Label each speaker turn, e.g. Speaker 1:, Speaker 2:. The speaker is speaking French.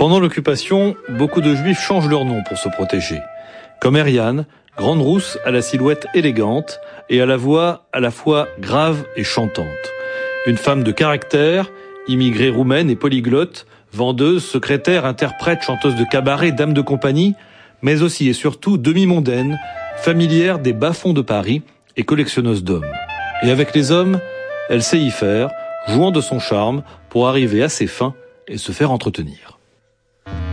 Speaker 1: Pendant l'occupation, beaucoup de Juifs changent leur nom pour se protéger. Comme Eriane, grande rousse à la silhouette élégante et à la voix à la fois grave et chantante. Une femme de caractère, immigrée roumaine et polyglotte, vendeuse, secrétaire, interprète, chanteuse de cabaret, dame de compagnie, mais aussi et surtout demi-mondaine, familière des bas-fonds de Paris et collectionneuse d'hommes. Et avec les hommes, elle sait y faire, jouant de son charme pour arriver à ses fins et se faire entretenir.